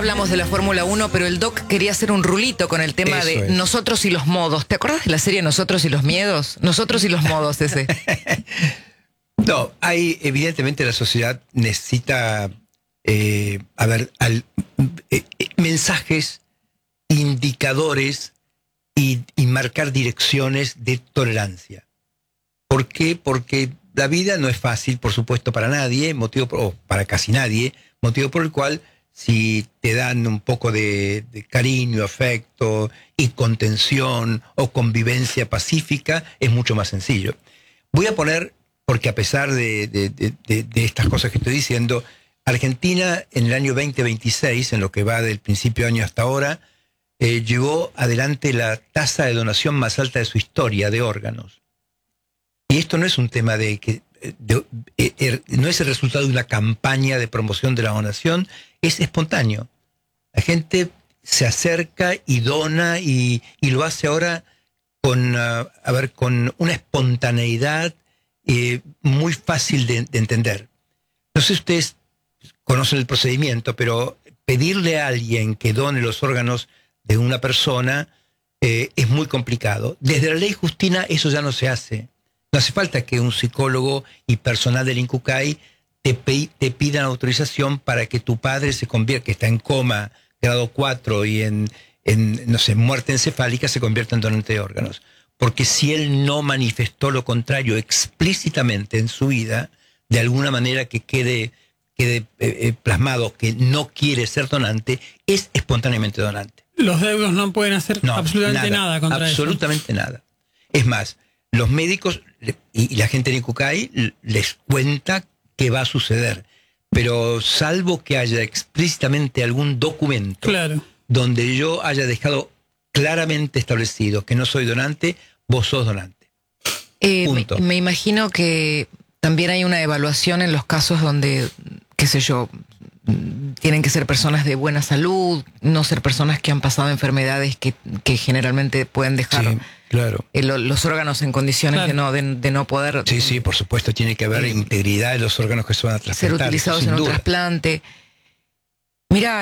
hablamos de la Fórmula 1, pero el Doc quería hacer un rulito con el tema de nosotros y los modos. ¿Te acuerdas de la serie Nosotros y los miedos? Nosotros y los modos, ese. No, evidentemente la sociedad necesita, mensajes, indicadores y marcar direcciones de tolerancia. ¿Por qué? Porque la vida no es fácil, por supuesto, para nadie, para casi nadie, motivo por el cual si te dan un poco de cariño, afecto y contención o convivencia pacífica, es mucho más sencillo. Voy a poner, porque a pesar de estas cosas que estoy diciendo, Argentina en el año 2026, en lo que va del principio de año hasta ahora, llevó adelante la tasa de donación más alta de su historia de órganos. Y esto no es un tema no es el resultado de una campaña de promoción de la donación, es espontáneo. La se acerca y dona y lo hace ahora con una espontaneidad muy fácil de entender. No sé si ustedes conocen el procedimiento, pero pedirle a alguien que done los órganos de una persona es muy complicado. Desde la ley Justina eso ya no se hace. No hace falta que un psicólogo y personal del INCUCAI te pidan autorización para que tu padre se convierta, que está en coma, grado 4 y en muerte encefálica, se convierta en donante de órganos. Porque si él no manifestó lo contrario explícitamente en su vida, de alguna manera que quede plasmado que no quiere ser donante, es espontáneamente donante. Los deudos no pueden hacer absolutamente nada contra eso. Absolutamente nada. Es más, los médicos y la gente de INCUCAI les cuenta qué va a suceder, pero salvo que haya explícitamente algún documento donde yo haya dejado claramente establecido que no soy donante, vos sos donante. Punto. Me imagino que también hay una evaluación en los casos donde, qué sé yo, tienen que ser personas de buena salud, no ser personas que han pasado enfermedades que generalmente pueden dejar... Sí. Claro. Los órganos en condiciones de no poder... Sí, por supuesto, tiene que haber integridad de los órganos que se van a trasplantar. Ser utilizados en un trasplante. Mirá,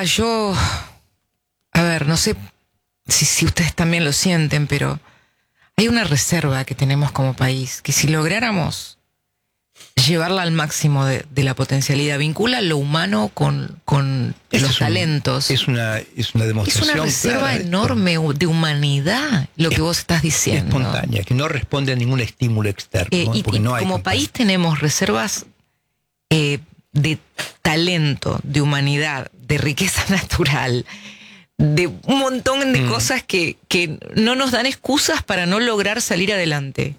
no sé si ustedes también lo sienten, pero hay una reserva que tenemos como país, que si lográramos llevarla al máximo de la potencialidad, vincula lo humano con los talentos. Es una demostración. Es una reserva enorme de humanidad, lo que vos estás diciendo. Espontánea, que no responde a ningún estímulo externo. Y como país tenemos reservas de talento, de humanidad, de riqueza natural, de un montón de cosas que no nos dan excusas para no lograr salir adelante.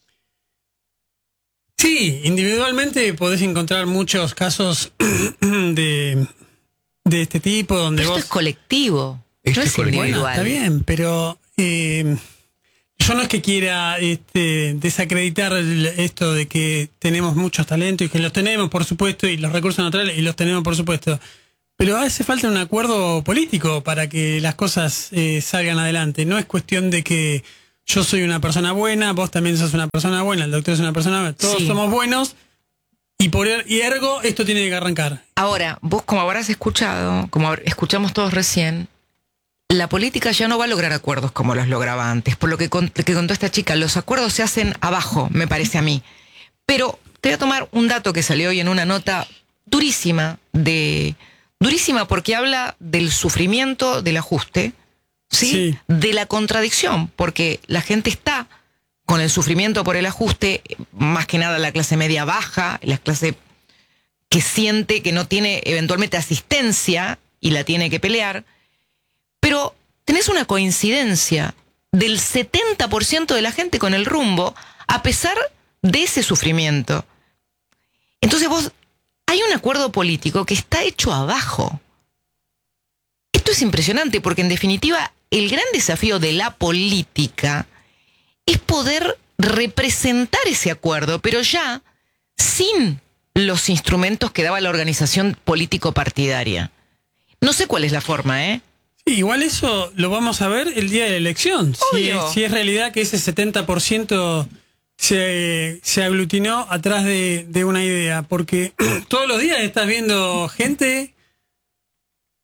Sí, individualmente podés encontrar muchos casos de este tipo donde esto es colectivo, no es individual. Bueno, está bien, pero yo no es que quiera desacreditar esto de que tenemos muchos talentos y que los tenemos, por supuesto, y los recursos naturales y los tenemos, por supuesto. Pero hace falta un acuerdo político para que las cosas salgan adelante. No es cuestión de que yo soy una persona buena, vos también sos una persona buena, el doctor es una persona buena, todos somos buenos y ergo esto tiene que arrancar. Ahora, vos como habrás escuchado, como escuchamos todos recién, la política ya no va a lograr acuerdos como los lograba antes. Por lo que contó esta chica, los acuerdos se hacen abajo, me parece a mí. Pero te voy a tomar un dato que salió hoy en una nota durísima porque habla del sufrimiento, del ajuste, ¿sí? De la contradicción, porque la gente está con el sufrimiento por el ajuste, más que nada la clase media baja, la clase que siente que no tiene eventualmente asistencia y la tiene que pelear, pero tenés una coincidencia del 70% de la gente con el rumbo, a pesar de ese sufrimiento. Entonces hay un acuerdo político que está hecho abajo. Esto es impresionante porque en definitiva el gran desafío de la política es poder representar ese acuerdo, pero ya sin los instrumentos que daba la organización político-partidaria. No sé cuál es la forma, ¿eh? Sí, igual eso lo vamos a ver el día de la elección. Si es realidad que ese 70% se aglutinó atrás de una idea, porque todos los días estás viendo gente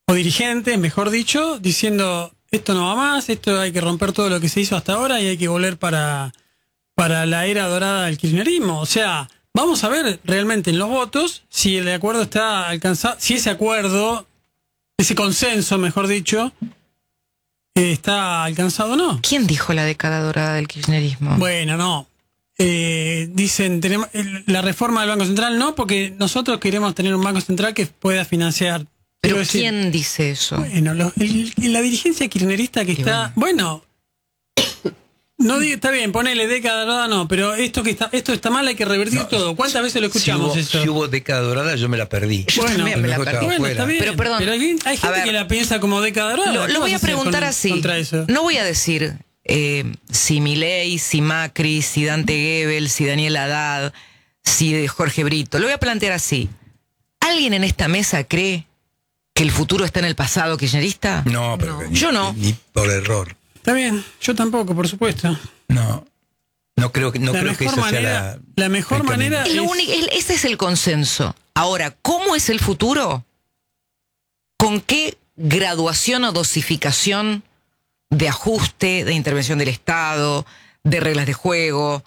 o dirigentes, mejor dicho, diciendo esto no va más, esto hay que romper todo lo que se hizo hasta ahora y hay que volver para la era dorada del kirchnerismo. O sea, vamos a ver realmente en los votos si el acuerdo está alcanzado, si ese acuerdo, ese consenso, mejor dicho, está alcanzado o no. ¿Quién dijo la década dorada del kirchnerismo? Bueno, no. Dicen, tenemos la reforma del Banco Central, no, porque nosotros queremos tener un Banco Central que pueda financiar. ¿Pero Quiero decir, quién dice eso? bueno, la dirigencia kirchnerista que Y está... Bueno, no digo, está bien, ponele década dorada, no, pero esto está mal, hay que revertir todo. ¿Cuántas veces lo escuchamos eso? Si hubo década dorada, yo me la perdí. Yo también me la Mejor perdí. estaba Bueno, está afuera. bien, Pero perdón, hay a gente ver, que la piensa como década dorada. Lo voy a preguntar así. Contra eso? No voy a decir si Milei, si Macri, si Dante Gebel, si Daniel Haddad, si Jorge Brito. Lo voy a plantear así. ¿Alguien en esta mesa cree que el futuro está en el pasado kirchnerista? No, pero No. Yo no. Ni por error. Está bien, yo tampoco, por supuesto. No creo que esa sea la mejor el camino. manera Es lo único, ese es el consenso. Ahora, ¿cómo es el futuro? ¿Con qué graduación o dosificación de ajuste, de intervención del Estado, de reglas de juego?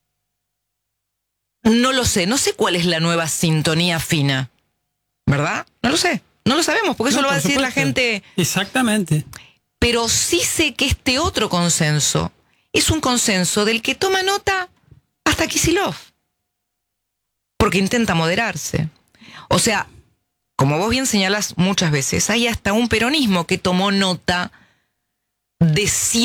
No lo sé. No sé cuál es la nueva sintonía fina. ¿Verdad? No lo sé. No lo sabemos, porque eso No, lo va a por decir la supuesto. gente. Exactamente. Pero sí sé que este otro consenso es un consenso del que toma nota hasta Kicillof. Porque intenta moderarse. O sea, como vos bien señalás muchas veces, hay hasta un peronismo que tomó nota de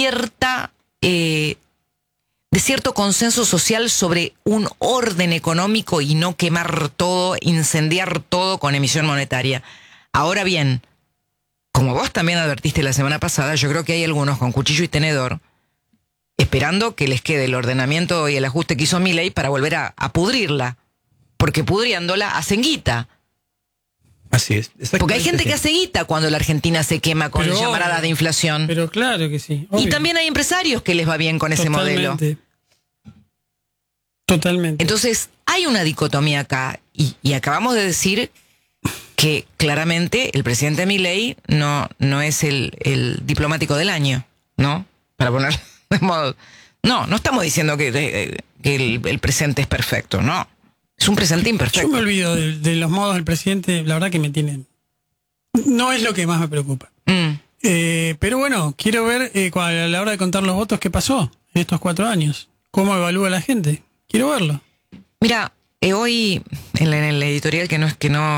cierto consenso social sobre un orden económico y no quemar todo, incendiar todo con emisión monetaria. Ahora bien, como vos también advertiste la semana pasada, yo creo que hay algunos con cuchillo y tenedor esperando que les quede el ordenamiento y el ajuste que hizo Milei para volver a pudrirla. Porque pudriéndola hacen guita. Así es. Porque hay gente que hace guita cuando la Argentina se quema con Pero llamaradas obvio. de inflación. Pero claro que sí. Y obvio. también hay empresarios que les va bien con ese modelo. Totalmente. Entonces, hay una dicotomía acá. Y acabamos de decir que claramente el presidente Milei no es el diplomático del año, ¿no? Para poner de modo. No estamos diciendo que el presente es perfecto, no. Es un presente imperfecto. Yo me olvido de los modos del presidente, la verdad que me tienen. No es lo que más me preocupa. Pero bueno, quiero ver a la hora de contar los votos qué pasó en estos 4 años. ¿Cómo evalúa la gente? Quiero verlo. Mira, hoy en el editorial que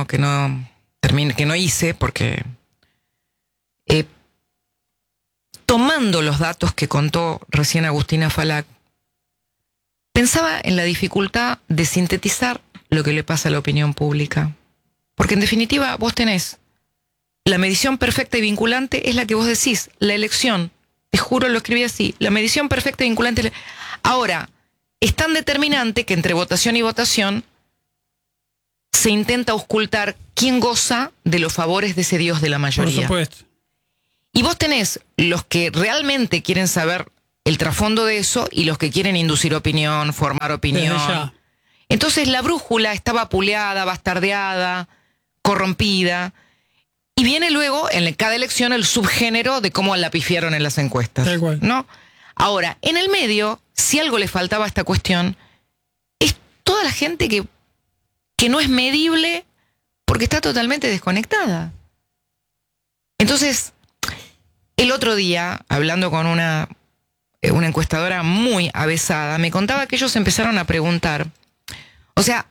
no hice, porque tomando los datos que contó recién Agustina Falac, pensaba en la dificultad de sintetizar lo que le pasa a la opinión pública. Porque en definitiva vos tenés la medición perfecta y vinculante, es la que vos decís, la elección. Te juro, lo escribí así, la medición perfecta y vinculante. Ahora, es tan determinante que entre votación y votación se intenta ocultar quién goza de los favores de ese Dios de la Por mayoría. supuesto. Y vos tenés los que realmente quieren saber el trasfondo de eso y los que quieren inducir opinión, formar opinión. Desde ya. Entonces la brújula está vapuleada, bastardeada, corrompida. Y viene luego en cada elección el subgénero de cómo la pifiaron en las encuestas. Tal cual. ¿No? Ahora, en el medio, si algo le faltaba a esta cuestión, es toda la gente que no es medible porque está totalmente desconectada. Entonces, el otro día, hablando con una encuestadora muy avesada, me contaba que ellos empezaron a preguntar, o sea,